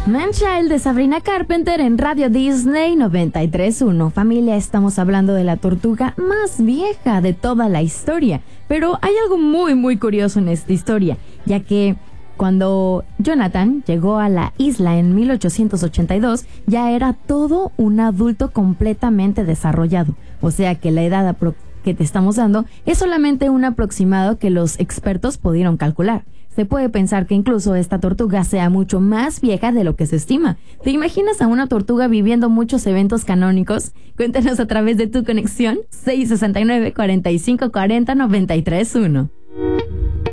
Man-Child de Sabrina Carpenter en Radio Disney 93.1. Familia, estamos hablando de la tortuga más vieja de toda la historia. Pero hay algo muy muy curioso en esta historia, ya que cuando Jonathan llegó a la isla en 1882, ya era todo un adulto completamente desarrollado. O sea que la edad que te estamos dando es solamente un aproximado que los expertos pudieron calcular. Se puede pensar que incluso esta tortuga sea mucho más vieja de lo que se estima. ¿Te imaginas a una tortuga viviendo muchos eventos canónicos? Cuéntanos a través de tu conexión 669-4540-931.